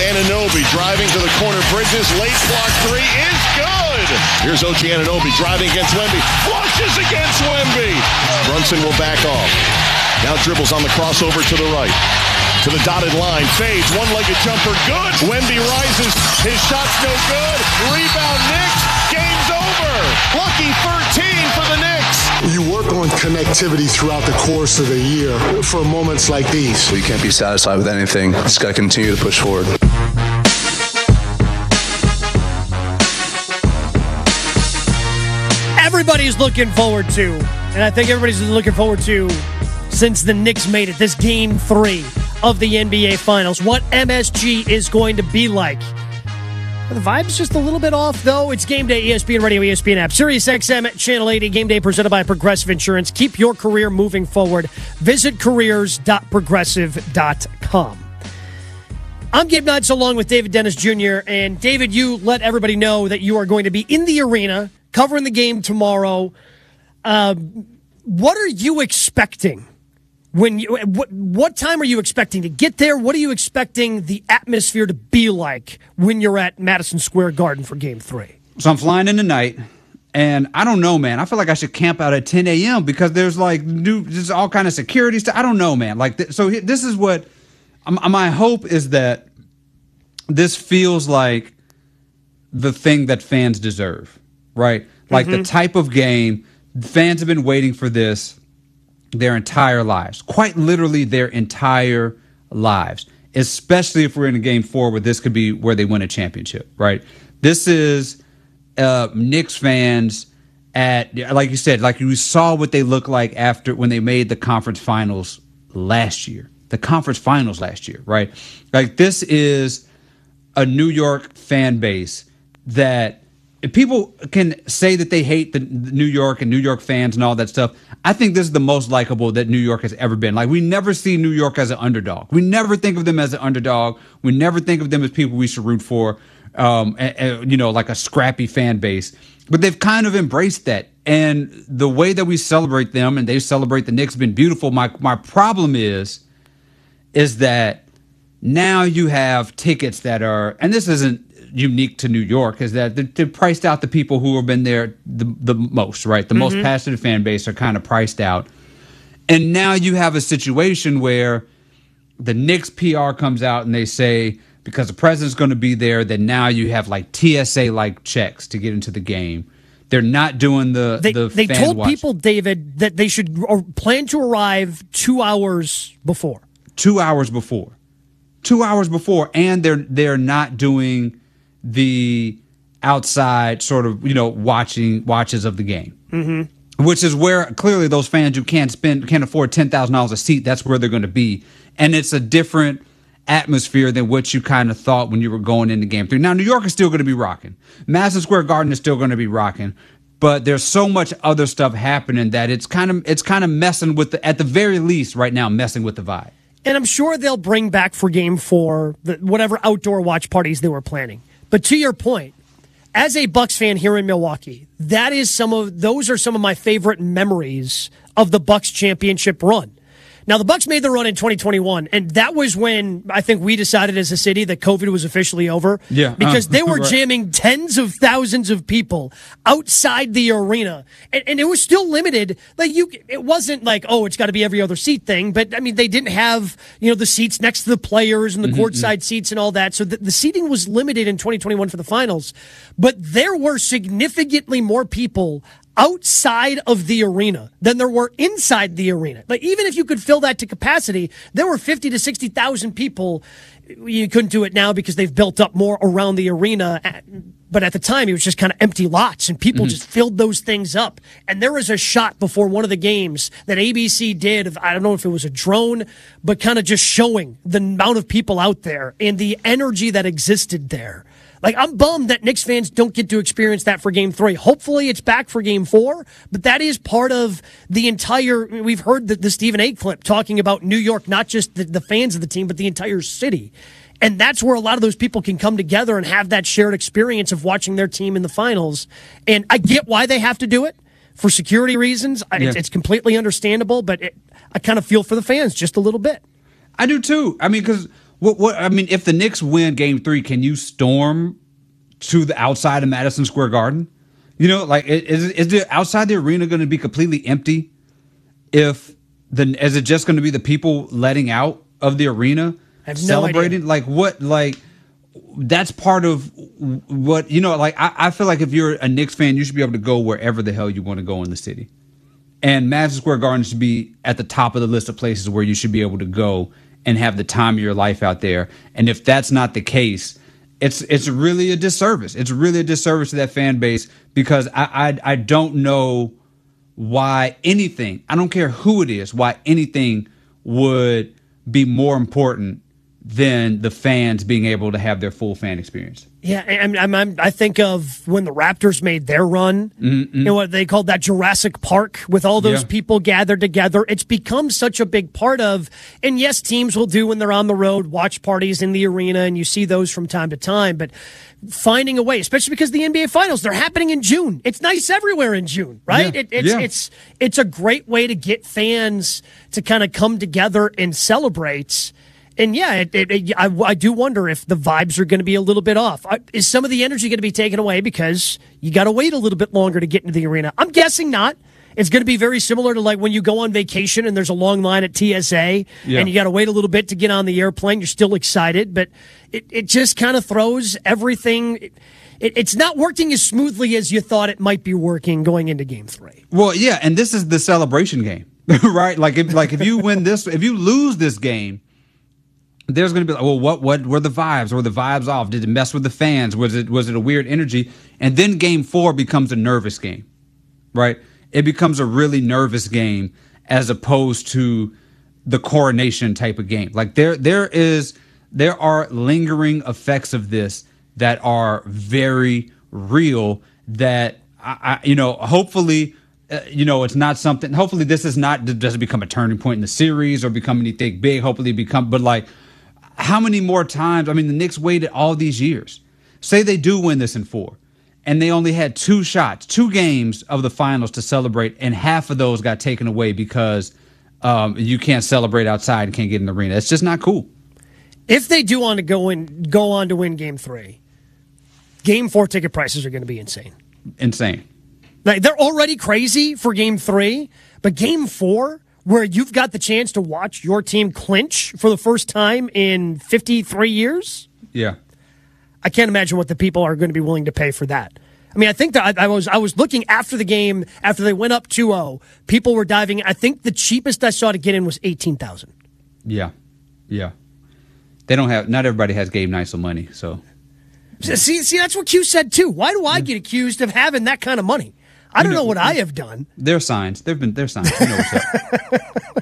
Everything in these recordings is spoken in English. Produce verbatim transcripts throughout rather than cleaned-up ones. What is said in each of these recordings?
Anunoby driving to the corner. Bridges, late block three is good. Here's O G Anunoby driving against Wemby. Flushes against Wemby. Brunson will back off. Now dribbles on the crossover to the right. To the dotted line. Fades. One-legged jumper. Good. Wemby rises. His shot's no good. Rebound Knicks. Game's over. Lucky thirteen for the Knicks. You work on connectivity throughout the course of the year for moments like these. You can't be satisfied with anything. You just got to continue to push forward. Everybody's looking forward to, and I think everybody's looking forward to, since the Knicks made it, this game three of the N B A Finals, what M S G is going to be like. The vibe's just a little bit off, though. It's Game Day, E S P N Radio, E S P N app. Sirius X M, Channel eighty, Game Day presented by Progressive Insurance. Keep your career moving forward. Visit careers dot progressive dot com. I'm Gabe Nuts along with David Dennis Junior And David, you let everybody know that you are going to be in the arena covering the game tomorrow. Uh, what are you expecting? When you, what, what time are you expecting to get there? What are you expecting the atmosphere to be like when you're at Madison Square Garden for Game Three? So I'm flying in tonight, and I don't know, man. I feel like I should camp out at ten a.m. because there's like new, there's all kind of security stuff. I don't know, man. Like, th- so this is what um, my hope is, that this feels like the thing that fans deserve, right? Like mm-hmm. the type of game fans have been waiting for this their entire lives, quite literally their entire lives, especially if we're in a game four where this could be where they win a championship, right? This is uh, Knicks fans at, like you said, like you saw what they look like after when they made the conference finals last year, the conference finals last year, right? Like this is a New York fan base that people can say that they hate the New York and New York fans and all that stuff. I think this is the most likable that New York has ever been. Like, we never see New York as an underdog. We never think of them as an underdog. We never think of them as people we should root for, um, and, and, you know, like a scrappy fan base. But they've kind of embraced that. And the way that we celebrate them and they celebrate the Knicks has been beautiful. My, my problem is, is that now you have tickets that are, and this isn't unique to New York, is that they're, they're priced out the people who have been there the, the most, right? The mm-hmm. most passionate fan base are kind of priced out. And now you have a situation where the Knicks P R comes out and they say, because the president's going to be there, that now you have like T S A-like checks to get into the game. They're not doing the They, the they fan told watch. people, David, that they should plan to arrive two hours before. Two hours before. Two hours before, and they're they're not doing the outside sort of, you know, watching watches of the game, mm-hmm. which is where clearly those fans who can't spend, can't afford ten thousand dollars a seat, that's where they're going to be. And it's a different atmosphere than what you kind of thought when you were going into game three. Now, New York is still going to be rocking. Madison Square Garden is still going to be rocking. But there's so much other stuff happening that it's kind of it's kind of messing with the, at the very least right now, messing with the vibe. And I'm sure they'll bring back for game four the, whatever outdoor watch parties they were planning. But to your point, as a Bucks fan here in Milwaukee, that is some of those are some of my favorite memories of the Bucks championship run. Now, the Bucks made the run in twenty twenty-one, and that was when I think we decided as a city that COVID was officially over. Yeah, because uh, they were right. jamming tens of thousands of people outside the arena, and, and it was still limited. Like you, it wasn't like, oh, it's got to be every other seat thing. But I mean, they didn't have you know the seats next to the players and the mm-hmm, courtside mm-hmm. seats and all that. So the, the seating was limited in twenty twenty-one for the finals, but there were significantly more people outside of the arena than there were inside the arena. Like, even if you could fill that to capacity, there were fifty to sixty thousand people. You couldn't do it now because they've built up more around the arena. But at the time, it was just kind of empty lots, and people mm-hmm. just filled those things up. And there was a shot before one of the games that A B C did of, I don't know if it was a drone, but kind of just showing the amount of people out there and the energy that existed there. Like, I'm bummed that Knicks fans don't get to experience that for game three. Hopefully it's back for game four, but that is part of the entire, we've heard the, the Stephen A. clip talking about New York, not just the, the fans of the team, but the entire city. And that's where a lot of those people can come together and have that shared experience of watching their team in the finals. And I get why they have to do it for security reasons. Yeah. It's, it's completely understandable, but it, I kind of feel for the fans just a little bit. I do too. I mean, because What? What? I mean, if the Knicks win Game Three, can you storm to the outside of Madison Square Garden? You know, like is is the outside the arena going to be completely empty? If the is it just going to be the people letting out of the arena I have celebrating? No idea. Like what? Like that's part of what you know. Like I, I feel like if you're a Knicks fan, you should be able to go wherever the hell you want to go in the city. And Madison Square Garden should be at the top of the list of places where you should be able to go and have the time of your life out there. And if that's not the case, it's it's really a disservice. It's really a disservice to that fan base because I I, I don't know why anything, I don't care who it is, why anything would be more important than the fans being able to have their full fan experience. Yeah, and I'm, I'm, I think of when the Raptors made their run, mm-hmm. you know what they called that Jurassic Park with all those Yeah. people gathered together. It's become such a big part of, and yes, teams will do when they're on the road, watch parties in the arena, and you see those from time to time, but finding a way, especially because the N B A Finals, they're happening in June. It's nice everywhere in June, right? Yeah. It, it's, Yeah. it's, it's a great way to get fans to kind of come together and celebrate. And yeah, it, it, it, I, I do wonder if the vibes are going to be a little bit off. I, is some of the energy going to be taken away because you got to wait a little bit longer to get into the arena? I'm guessing not. It's going to be very similar to like when you go on vacation and there's a long line at T S A Yeah. and you got to wait a little bit to get on the airplane. You're still excited, but it, it just kind of throws everything. It, it, it's not working as smoothly as you thought it might be working going into Game Three. Well, yeah, and this is the celebration game, right? Like if like if you win this, if you lose this game, there's going to be like, well, what what were the vibes? Were the vibes off? Did it mess with the fans? Was it was it a weird energy? And then Game Four becomes a nervous game, right? It becomes a really nervous game as opposed to the coronation type of game. Like there there is there are lingering effects of this that are very real. That I, I you know hopefully. Uh, you know, it's not something. Hopefully, this is not doesn't become a turning point in the series or become anything big. Hopefully, it become. But like, how many more times? I mean, the Knicks waited all these years. Say they do win this in four, and they only had two shots, two games of the finals to celebrate, and half of those got taken away because um, you can't celebrate outside and can't get in the arena. It's just not cool. If they do want to go in, go on to win Game Three, Game Four ticket prices are going to be insane. Insane. Like, they're already crazy for Game Three, but Game Four, where you've got the chance to watch your team clinch for the first time in fifty-three years, Yeah. I can't imagine what the people are going to be willing to pay for that. I mean, I think that I, I was I was looking after the game after they went up two oh. People were diving. I think the cheapest I saw to get in was eighteen thousand. Yeah. Yeah. They don't have. Not everybody has game nights of money, so. See, see, that's what Q said too. Why do I get accused of having that kind of money? I don't You know, know what I have done. They're signs. They've been. They're signs. You know what's up.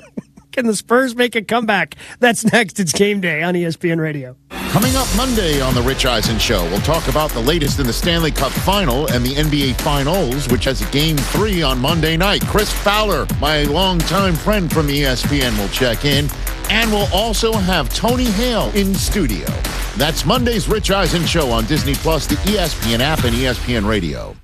Can the Spurs make a comeback? That's next. It's Game Day on E S P N Radio. Coming up Monday on The Rich Eisen Show, we'll talk about the latest in the Stanley Cup Final and the N B A Finals, which has a Game three on Monday night. Chris Fowler, my longtime friend from E S P N, will check in. And we'll also have Tony Hale in studio. That's Monday's Rich Eisen Show on Disney Plus, the E S P N app, and E S P N Radio.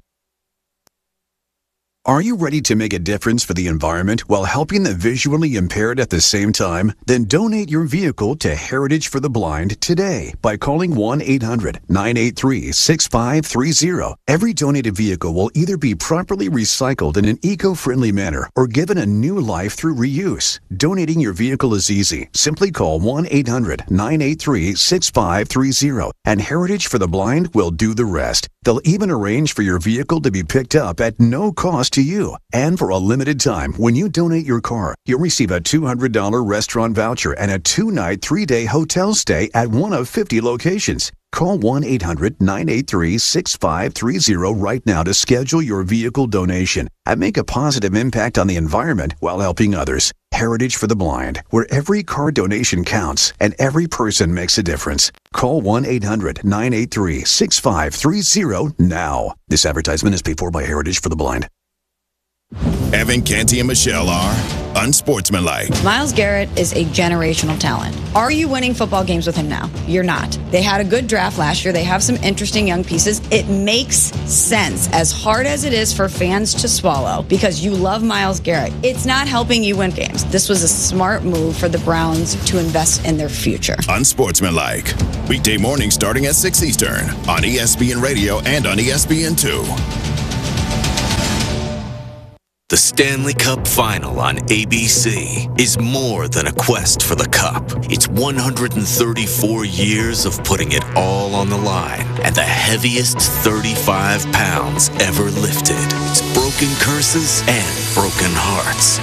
Are you ready to make a difference for the environment while helping the visually impaired at the same time? Then donate your vehicle to Heritage for the Blind today by calling one eight hundred nine eight three six five three zero. Every donated vehicle will either be properly recycled in an eco-friendly manner or given a new life through reuse. Donating your vehicle is easy. Simply call one eight hundred nine eight three six five three zero and Heritage for the Blind will do the rest. They'll even arrange for your vehicle to be picked up at no cost to you. And for a limited time, when you donate your car, you'll receive a two hundred dollars restaurant voucher and a two-night, three-day hotel stay at one of fifty locations. Call one eight hundred nine eight three six five three zero right now to schedule your vehicle donation and make a positive impact on the environment while helping others. Heritage for the Blind, where every car donation counts and every person makes a difference. Call one eight hundred nine eight three six five three zero now. This advertisement is paid for by Heritage for the Blind. Evan, Canty, and Michelle are unsportsmanlike. Myles Garrett is a generational talent. Are you winning football games with him now? You're not. They had a good draft last year. They have some interesting young pieces. It makes sense, as hard as it is for fans to swallow, because you love Myles Garrett. It's not helping you win games. This was a smart move for the Browns to invest in their future. Unsportsmanlike. Weekday morning starting at six Eastern on E S P N Radio and on E S P N two. The Stanley Cup Final on A B C is more than a quest for the cup. It's one hundred thirty-four years of putting it all on the line and the heaviest thirty-five pounds ever lifted. It's broken curses and broken hearts.